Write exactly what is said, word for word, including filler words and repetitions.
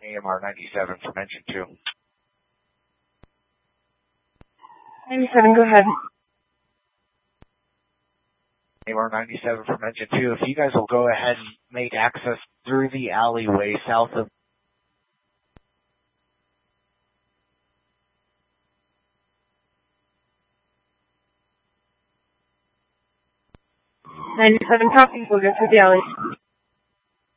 A M R ninety-seven from engine two. ninety-seven, go ahead. A M R ninety-seven from engine two. If you guys will go ahead and make access through the alleyway south of ninety-seven, copy. We'll go through the alley.